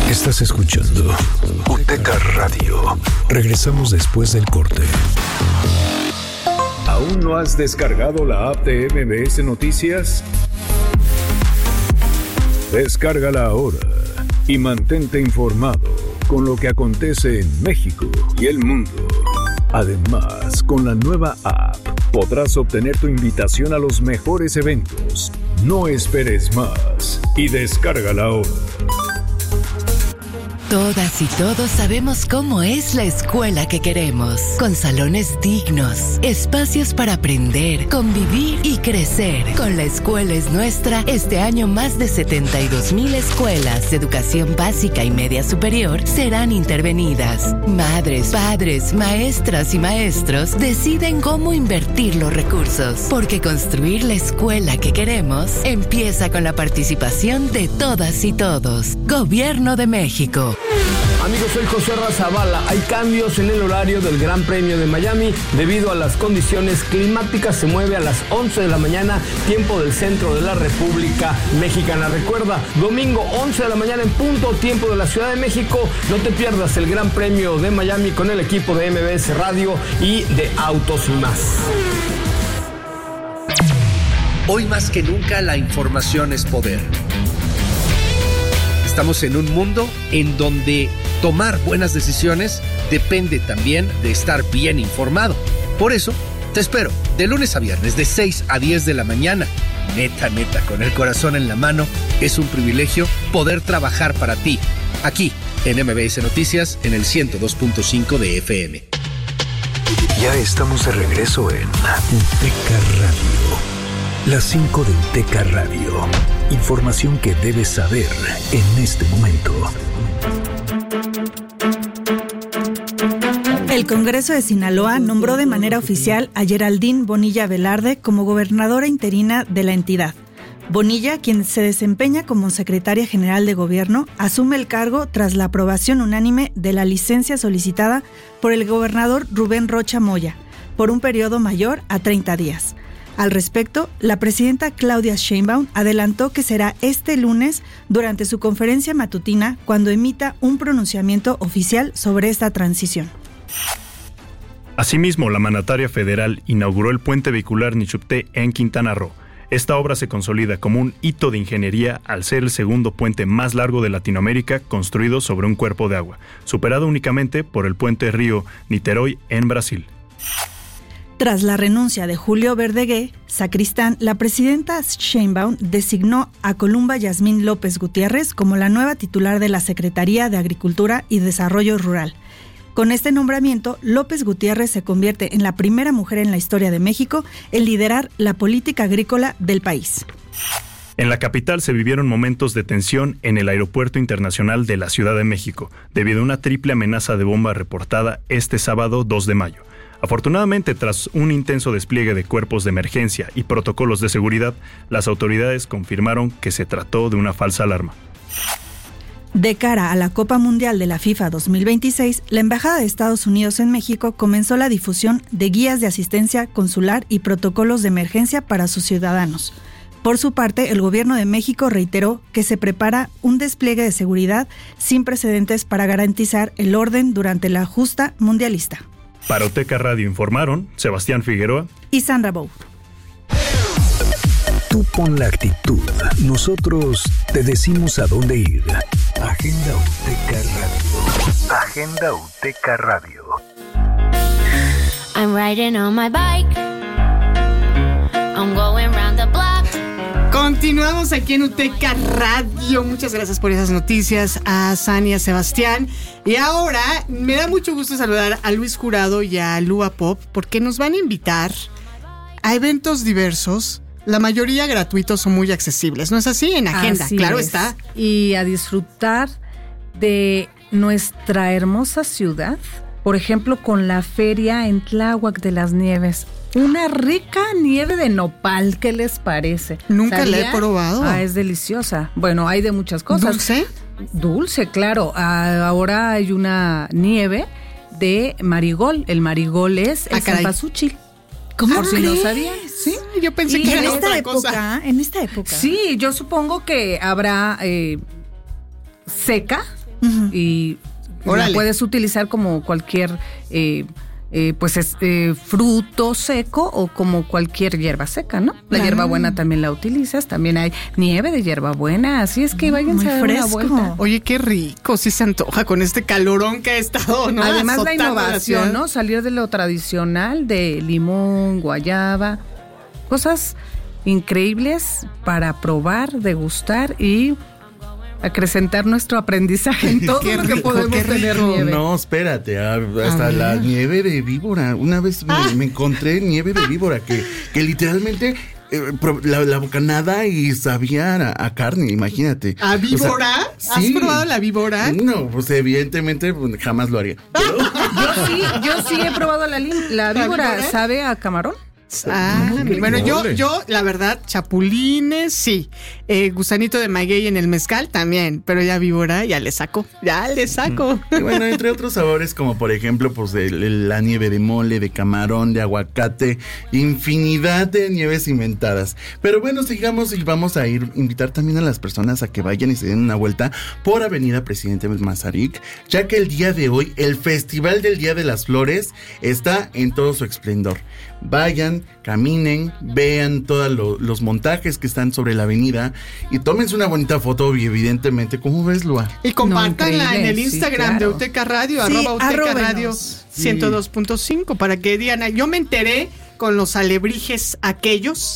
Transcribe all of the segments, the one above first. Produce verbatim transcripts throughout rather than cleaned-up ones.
Estás escuchando Uteca Radio. Regresamos después del corte. ¿Aún no has descargado la app de M B S Noticias? Descárgala ahora y mantente informado con lo que acontece en México y el mundo. Además, con la nueva app podrás obtener tu invitación a los mejores eventos. No esperes más y descárgala ahora. Todas y todos sabemos cómo es la escuela que queremos, con salones dignos, espacios para aprender, convivir y crecer. Con La Escuela es Nuestra, este año más de setenta y dos mil escuelas de educación básica y media superior serán intervenidas. Madres, padres, maestras y maestros deciden cómo invertir los recursos, porque construir la escuela que queremos empieza con la participación de todas y todos. Gobierno de México. Amigos, soy José Razabala. Hay cambios en el horario del Gran Premio de Miami debido a las condiciones climáticas. Se mueve a las once de la mañana, tiempo del centro de la República Mexicana. Recuerda, domingo once de la mañana en punto, tiempo de la Ciudad de México. No te pierdas el Gran Premio de Miami con el equipo de M B S Radio y de Autos y Más. Hoy más que nunca la información es poder. Estamos en un mundo en donde tomar buenas decisiones depende también de estar bien informado. Por eso, te espero de lunes a viernes de seis a diez de la mañana. Neta, neta, con el corazón en la mano, es un privilegio poder trabajar para ti. Aquí, en M B S Noticias, en el ciento dos punto cinco de F M. Ya estamos de regreso en Uteca Radio. Las cinco de Uteca Radio. Información que debes saber en este momento. El Congreso de Sinaloa nombró de manera oficial a Geraldine Bonilla Velarde como gobernadora interina de la entidad. Bonilla, quien se desempeña como secretaria general de gobierno, asume el cargo tras la aprobación unánime de la licencia solicitada por el gobernador Rubén Rocha Moya, por un periodo mayor a treinta días. Al respecto, la presidenta Claudia Sheinbaum adelantó que será este lunes durante su conferencia matutina cuando emita un pronunciamiento oficial sobre esta transición. Asimismo, la mandataria federal inauguró el puente vehicular Nichupté en Quintana Roo. Esta obra se consolida como un hito de ingeniería al ser el segundo puente más largo de Latinoamérica construido sobre un cuerpo de agua, superado únicamente por el puente Río Niterói en Brasil. Tras la renuncia de Julio Verdegué, sacristán, la presidenta Sheinbaum designó a Columba Yasmín López Gutiérrez como la nueva titular de la Secretaría de Agricultura y Desarrollo Rural. Con este nombramiento, López Gutiérrez se convierte en la primera mujer en la historia de México en liderar la política agrícola del país. En la capital se vivieron momentos de tensión en el Aeropuerto Internacional de la Ciudad de México, debido a una triple amenaza de bomba reportada este sábado dos de mayo. Afortunadamente, tras un intenso despliegue de cuerpos de emergencia y protocolos de seguridad, las autoridades confirmaron que se trató de una falsa alarma. De cara a la Copa Mundial de la FIFA dos mil veintiséis, la Embajada de Estados Unidos en México comenzó la difusión de guías de asistencia consular y protocolos de emergencia para sus ciudadanos. Por su parte, el gobierno de México reiteró que se prepara un despliegue de seguridad sin precedentes para garantizar el orden durante la justa mundialista. Para Uteca Radio informaron Sebastián Figueroa y Sandra Bou. Tú pon la actitud, nosotros te decimos a dónde ir. Agenda Uteca Radio. Agenda Uteca Radio. I'm riding on my bike. I'm going round the block. Continuamos aquí en Uteca Radio. Muchas gracias por esas noticias a Sani, a Sebastián. Y ahora me da mucho gusto saludar a Luis Jurado y a Lua Pop porque nos van a invitar a eventos diversos. La mayoría gratuitos o muy accesibles. ¿No es así? En agenda, así claro es. está. Y a disfrutar de nuestra hermosa ciudad. Por ejemplo, con la feria en Tláhuac de las Nieves. Una rica nieve de nopal, ¿qué les parece? Nunca la he probado. Ah, es deliciosa. Bueno, hay de muchas cosas. ¿Dulce? Dulce, claro. Ah, ahora hay una nieve de marigol. El marigol es el Ah, caray. cempasúchil. ¿Cómo Por si crees? no sabían. Sí, yo pensé Y que en era esta otra época, cosa. en esta época. Sí, yo supongo que habrá eh, seca Uh-huh. Y Órale. la puedes utilizar como cualquier eh, eh, pues es, eh, fruto seco o como cualquier hierba seca, ¿no? La Claro. hierbabuena también la utilizas, también hay nieve de hierbabuena, así es que váyanse Muy a dar una fresco. vuelta. Oye, qué rico, sí se antoja con este calorón que ha estado, ¿no? Además la Azotando innovación, ciudad. ¿no? Salir de lo tradicional, de limón, guayaba, cosas increíbles para probar, degustar y acrecentar nuestro aprendizaje en todo Qué lo que rico, podemos qué tener rico. nieve. No, espérate, ah, hasta A la ver. nieve de víbora. Una vez me, Ah. me encontré nieve de víbora que, que literalmente eh, pro- la, la bocanada y sabía a, a carne, imagínate. ¿A víbora? O sea, ¿Has sí. probado la víbora? No, pues evidentemente pues, jamás lo haría. Pero- Yo sí, yo sí he probado la, lim- la ¿La víbora, víbora? ¿sabe a camarón? Ah, bueno, yo, Ole. yo, la verdad, chapulines, sí. Eh, gusanito de maguey en el mezcal también, pero ya víbora, ya le saco, ya le saco. Y bueno, entre otros sabores como por ejemplo pues el- el- la nieve de mole, de camarón, de aguacate, infinidad de nieves inventadas. Pero bueno, sigamos y vamos a ir invitar también a las personas a que vayan y se den una vuelta por Avenida Presidente Mazarik, ya que el día de hoy el Festival del Día de las Flores está en todo su esplendor. Vayan, caminen, vean todos lo- los montajes que están sobre la avenida y tómense una bonita foto y evidentemente, ¿cómo ves, Lua? Y compártanla increíble, en el sí, Instagram claro. de Uteca Radio, Sí, arroba Uteca arróbenos. Radio ciento dos punto cinco, para que digan, yo me enteré con los alebrijes aquellos,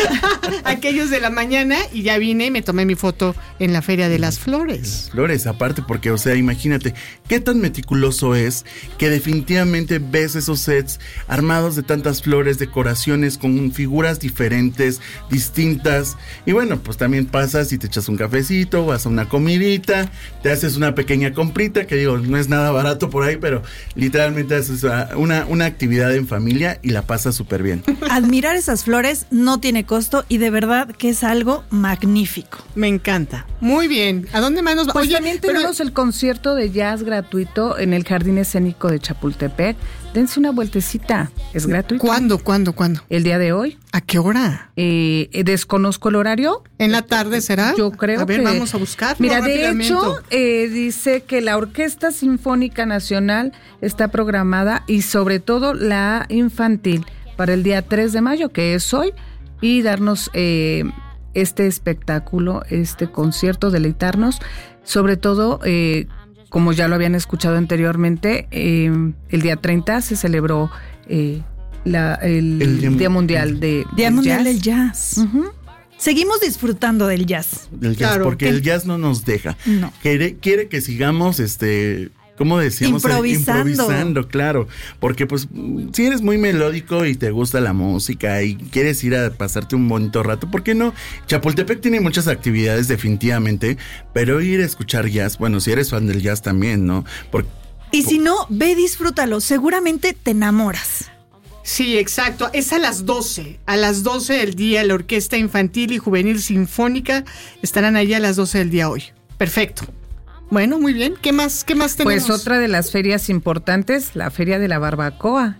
aquellos de la mañana, y ya vine y me tomé mi foto en la Feria de las Flores. Flores, aparte, porque, o sea, imagínate qué tan meticuloso es que definitivamente ves esos sets armados de tantas flores, decoraciones con figuras diferentes, distintas. Y bueno, pues también pasas y te echas un cafecito, vas a una comidita, te haces una pequeña comprita, que digo, no es nada barato por ahí, pero literalmente haces una, una actividad en familia y la pasas súper bien. Admirar esas flores no tiene costo y de verdad que es algo magnífico. Me encanta. Muy bien. ¿A dónde más nos va? Pues Oye, también pero- tenemos el concierto de jazz gratuito en el Jardín Escénico de Chapultepec. Dense una vueltecita, es gratuito. ¿Cuándo, cuándo, cuándo? El día de hoy. ¿A qué hora? Eh, eh, desconozco el horario. ¿En la tarde será? Yo creo A ver, que... vamos a buscar. Mira, de hecho, eh, dice que la Orquesta Sinfónica Nacional está programada y sobre todo la infantil para el día tres de mayo, que es hoy, y darnos eh, este espectáculo, este concierto, deleitarnos, sobre todo... Eh, como ya lo habían escuchado anteriormente, eh, el día treinta se celebró eh, la, el, El Día- Día Mundial de Día del Mundial Jazz. del Jazz. Ujú. Seguimos disfrutando del jazz. Del jazz, Claro, porque que- el jazz no nos deja. No. Quiere, quiere que sigamos, este, ¿cómo decíamos? Improvisando. Improvisando, claro. Porque pues si eres muy melódico y te gusta la música y quieres ir a pasarte un bonito rato, ¿por qué no? Chapultepec tiene muchas actividades definitivamente, pero ir a escuchar jazz, bueno, si eres fan del jazz también, ¿no? Porque Y si no, ve, disfrútalo. Seguramente te enamoras. Sí, exacto. Es a las doce. A las doce del día, la Orquesta Infantil y Juvenil Sinfónica estarán allí a las doce del día hoy. Perfecto. Bueno, muy bien. ¿Qué más, qué más tenemos? Pues otra de las ferias importantes, la Feria de la Barbacoa.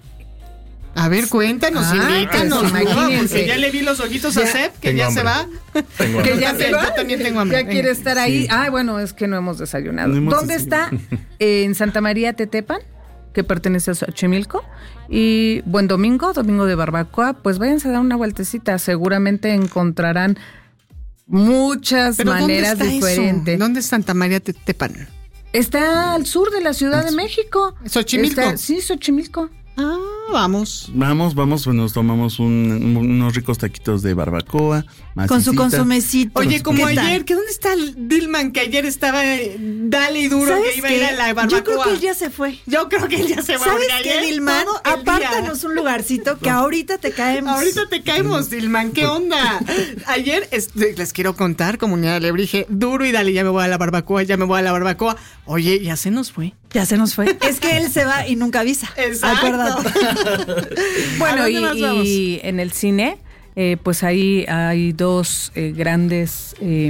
A ver, cuéntanos, Ah, invítanos. pues, ¿no? imagínense. Porque ya le vi los ojitos a Ya. Seb, que Tengo ya se hambre. va. Tengo Que hambre. ya se se va. Yo también tengo hambre. Ya quiere estar ahí. Sí. Ah, bueno, es que no hemos desayunado. No hemos ¿Dónde está? En Santa María Tetepan, que pertenece a Xochimilco. Y buen domingo, domingo de barbacoa. Pues váyanse a dar una vueltecita. Seguramente encontrarán muchas Pero maneras ¿dónde está diferentes. eso? ¿Dónde es Santa María Tetepan? Está al sur de la Ciudad de México. ¿Xochimilco? Está- sí, Xochimilco. Ah, vamos. vamos, vamos, pues nos tomamos un- unos ricos taquitos de barbacoa. Con su masicita. consomecito. Oye, como ¿Qué tal? ayer, ¿que dónde está el Dilman que ayer estaba eh, dale y duro ¿Sabes que iba qué? a ir a la barbacoa? Yo creo que él ya se fue. Yo creo que él ya se va. ¿Sabes porque qué, ayer Dilman? todo el día- Apártanos un lugarcito que ahorita te caemos. Ahorita te caemos, Dilman, ¿qué onda? Ayer este, les quiero contar, comunidad Alebrije, duro y dale, ya me voy a la barbacoa, ya me voy a la barbacoa. Oye, ya se nos fue. Ya se nos fue. Es que él se va y nunca avisa. Exacto. Acuérdate. Bueno, ¿A y, dónde más vamos? y en el cine, eh, pues ahí hay dos eh, grandes eh,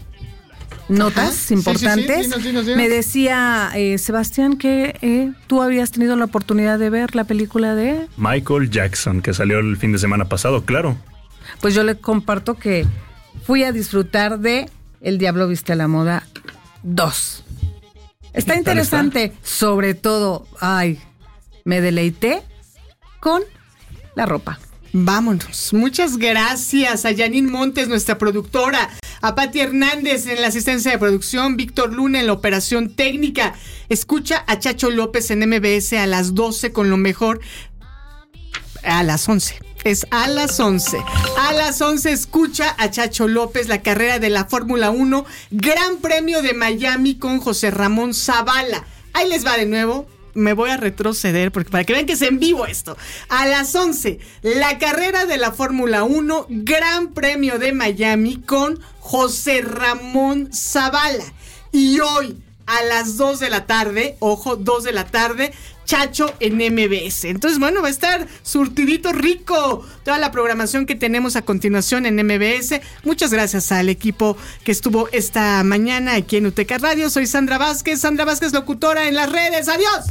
notas Ajá. Sí, sí, importantes. sí, dinos, dinos, dinos. Me decía eh, Sebastián que eh, tú habías tenido la oportunidad de ver la película de... Michael Jackson, que salió el fin de semana pasado, claro. Pues yo le comparto que fui a disfrutar de El Diablo Viste a la Moda dos. Está interesante, está? Sobre todo, ay, me deleité con la ropa. Vámonos. Muchas gracias a Janine Montes, nuestra productora, a Pati Hernández en la asistencia de producción, Víctor Luna en la operación técnica. Escucha a Chacho López en M B S a las doce con lo mejor. A las once. Es a las once. A las once escucha a Chacho López, la carrera de la Fórmula uno, Gran Premio de Miami con José Ramón Zavala. Ahí les va de nuevo. Me voy a retroceder porque para que vean que es en vivo esto. A las once, la carrera de la Fórmula uno, Gran Premio de Miami con José Ramón Zavala. Y hoy, a las dos de la tarde, ojo, dos de la tarde, Chacho en M B S. Entonces, bueno, va a estar surtidito rico toda la programación que tenemos a continuación en M B S. Muchas gracias al equipo que estuvo esta mañana aquí en Uteca Radio. Soy Sandra Vázquez, Sandra Vázquez, locutora en las redes. ¡Adiós!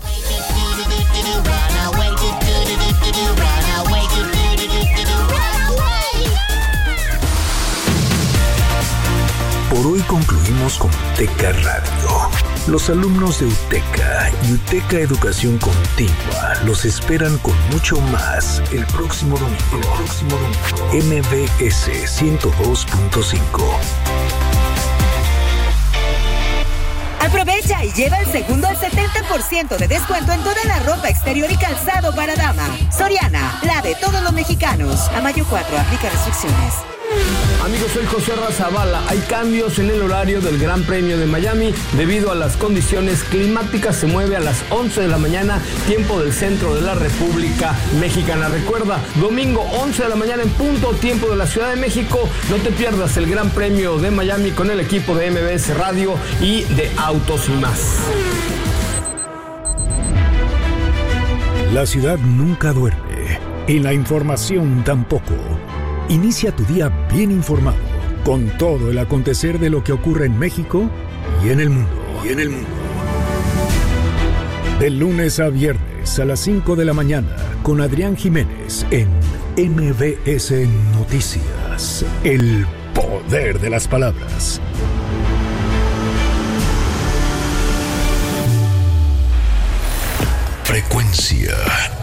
Por hoy concluimos con Uteca Radio. Los alumnos de Uteca y Uteca Educación Continua los esperan con mucho más el próximo domingo. El próximo domingo. M B S ciento dos punto cinco. Aprovecha y lleva el segundo al setenta por ciento de descuento en toda la ropa exterior y calzado para dama. Soriana, la de todos los mexicanos. A mayo cuatro, aplica restricciones. Amigos, soy José Razabala. Hay cambios en el horario del Gran Premio de Miami debido a las condiciones climáticas. Se mueve a las once de la mañana, tiempo del centro de la República Mexicana. Recuerda, domingo once de la mañana en punto, tiempo de la Ciudad de México. No te pierdas el Gran Premio de Miami con el equipo de M B S Radio y de Autos y Más. La ciudad nunca duerme y la información tampoco. Inicia tu día bien informado con todo el acontecer de lo que ocurre en México y en el mundo. Y en el mundo. De lunes a viernes a las cinco de la mañana con Adrián Jiménez en M B S Noticias. El poder de las palabras. Frecuencia